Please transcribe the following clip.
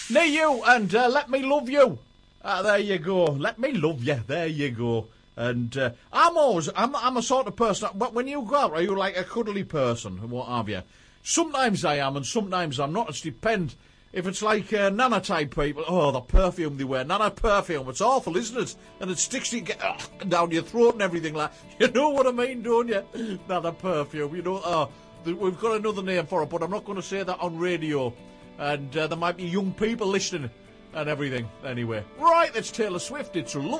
Near you and Let Me Love You. There you go. Let me love you. There you go. And I'm a sort of person. But when you go out, are you like a cuddly person and what have you? Sometimes I am, and sometimes I'm not. It depends. If it's like Nana type people, oh, the perfume they wear, Nana perfume, it's awful, isn't it? And it sticks to you, down your throat and everything like. You know what I mean, don't you? Nana perfume, you know. We've got another name for it, but I'm not going to say that on radio. And there might be young people listening and everything. Anyway, right, that's Taylor Swift. It's